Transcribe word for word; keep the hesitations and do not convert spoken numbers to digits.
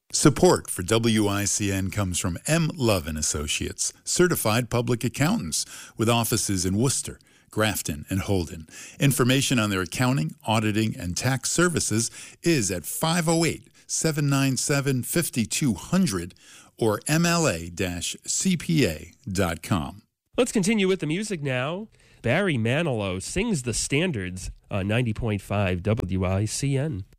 Support for W I C N comes from M. Love and Associates, certified public accountants with offices in Worcester, Grafton, and Holden. Information on their accounting, auditing, and tax services is at five oh eight, seven nine seven, five two zero zero or M L A C P A dot com. Let's continue with the music now. Barry Manilow sings the standards on ninety point five W I C N.